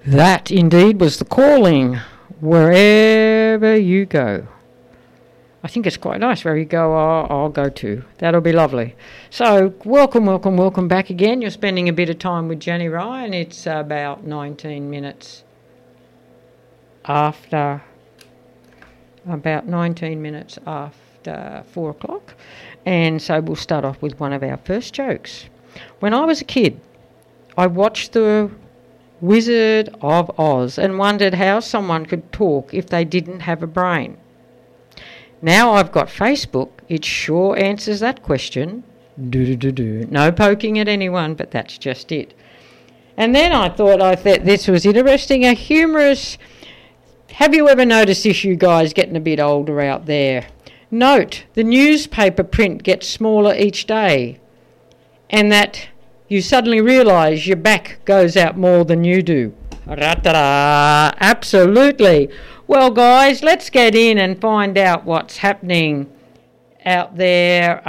That indeed was the calling, wherever you go. I think it's quite nice. Wherever you go, I'll go too. That'll be lovely. So welcome back again. You're spending a bit of time with Jenny Ryan. It's about 19 minutes after 4 o'clock. And so we'll start off with one of our first jokes. When I was a kid, I watched the Wizard of Oz and wondered how someone could talk if they didn't have a brain. Now I've got Facebook, it sure answers that question. No poking at anyone, but that's just it. And then I thought this was interesting, a humorous... Have you ever noticed this, you guys getting a bit older out there? Note, the newspaper print gets smaller each day, and that you suddenly realise your back goes out more than you do. Ra-ta-da! Absolutely. Well, guys, let's get in and find out what's happening out there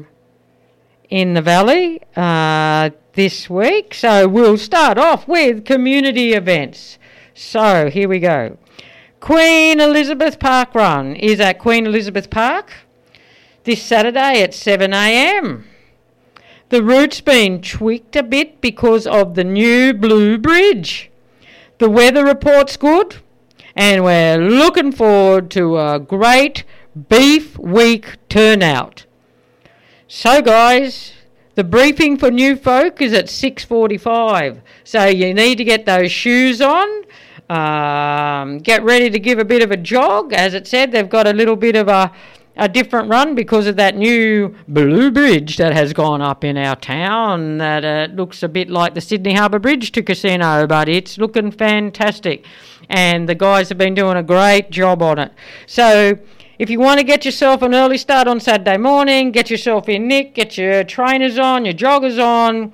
in the valley this week. So we'll start off with community events. So here we go. Queen Elizabeth Park Run is at Queen Elizabeth Park this Saturday at 7 a.m. The route's been tweaked a bit because of the new Blue Bridge. The weather report's good, and we're looking forward to a great Beef Week turnout. So, guys, the briefing for new folk is at 6:45. So you need to get those shoes on. Get ready to give a bit of a jog. As it said, they've got a little bit of a different run because of that new Blue Bridge that has gone up in our town. That looks a bit like the Sydney Harbour Bridge to Casino, but it's looking fantastic. And the guys have been doing a great job on it. So if you want to get yourself an early start on Saturday morning, get yourself in nick, get your trainers on, your joggers on,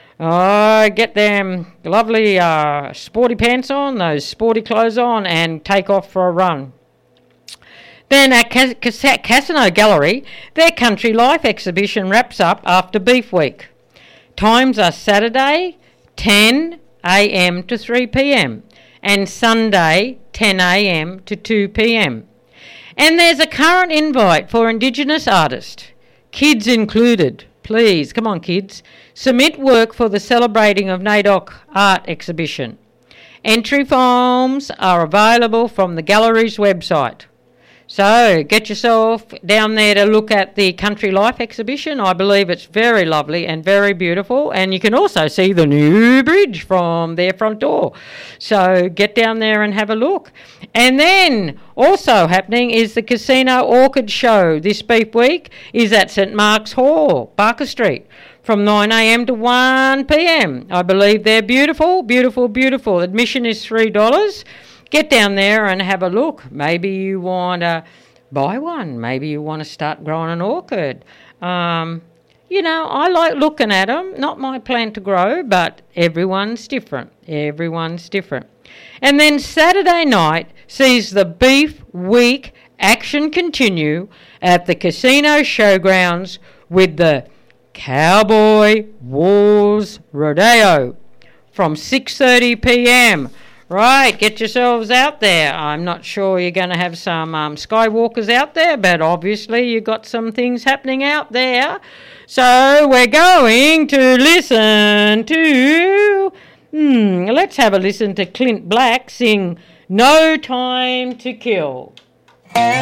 get them lovely sporty pants on, those sporty clothes on, and take off for a run. Then at Casino Gallery, their Country Life exhibition wraps up after Beef Week. Times are Saturday, 10 a.m. to 3 p.m. and Sunday, 10 a.m. to 2 p.m. And there's a current invite for Indigenous artists, kids included. Please, come on kids, submit work for the Celebrating of NAIDOC art exhibition. Entry forms are available from the gallery's website. So get yourself down there to look at the Country Life exhibition. I believe it's very lovely and very beautiful, and you can also see the new bridge from their front door. So get down there and have a look. And then also happening is the Casino Orchid Show this Beef Week is at St Mark's Hall, Barker Street, from 9 a.m. to 1 p.m. I believe they're beautiful, beautiful, beautiful. Admission is $3. Get down there and have a look. Maybe you want to buy one. Maybe you want to start growing an orchid. I like looking at them. Not my plan to grow, but everyone's different. Everyone's different. And then Saturday night sees the Beef Week action continue at the Casino Showgrounds with the Cowboy Wars Rodeo from 6:30 p.m. Right, get yourselves out there. I'm not sure you're going to have some skywalkers out there, but obviously you've got some things happening out there. So we're going to listen to... let's have a listen to Clint Black sing No Time to Kill.